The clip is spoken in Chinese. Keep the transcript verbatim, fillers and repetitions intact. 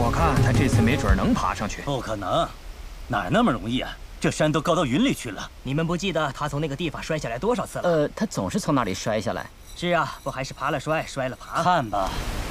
我看他这次没准能爬上去。 不可能，哪那么容易啊？这山都高到云里去了。 你们不记得他从那个地方摔下来多少次了？ 呃，他总是从那里摔下来。 是啊，不还是爬了摔，摔了爬？ 看吧，